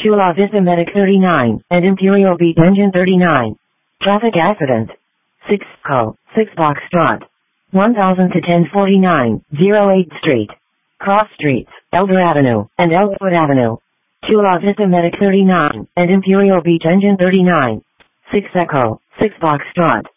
Chula Vista Medic 39, and Imperial Beach Engine 39. Traffic accident. 6 Co. 6 Foxtrot. 1000 to 1049, 08 Street. Cross Streets, Elder Avenue, and Elwood Avenue. Chula Vista Medic 39, and Imperial Beach Engine 39. 6 Echo, 6 Foxtrot.